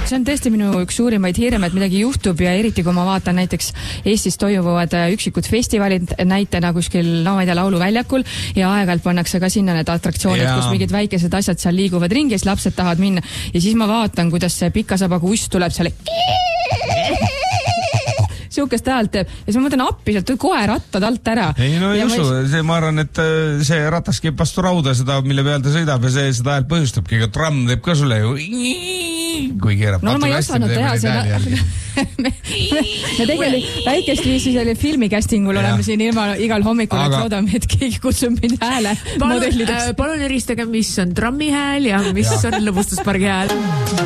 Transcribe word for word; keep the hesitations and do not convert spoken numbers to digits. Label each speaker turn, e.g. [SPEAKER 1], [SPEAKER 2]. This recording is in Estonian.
[SPEAKER 1] see on tõesti minu üks suurimaid hirme, et midagi juhtub ja eriti kui ma vaatan näiteks Eestis toimuvad üksikud festivalid näitena kuskil, no ma ei tea, lauluväljakul ja aeg-ajalt pannakse ka sinna need atraktsioonid, ja. kus mingid väikesed asjad seal liiguvad ringi ja siis lapsed tahavad minna ja siis ma vaatan, kuidas see pikasabaga uss tuleb seal siukest häält teeb ja siis ma mõtlen appi sealt koer rattad alt ära.
[SPEAKER 2] Ei no ei usu, ma... see ma arvan, et see ratas keeb vastu rauda seda, mille peal ta sõidab ja see seda häält põhjustabki, ega tramm teeb ka sulle ju kui keerab.
[SPEAKER 1] No ma ei osanud teha seda. me, me tegelikult väikest viisi selle filmi castingul oleme siin ilma, igal hommikul, Aga... et loodame, et keegi kutsub mind hääle
[SPEAKER 3] palun, äh, palun eristage, mis on trammi hääl ja mis ja. on lõbustuspargi hääl.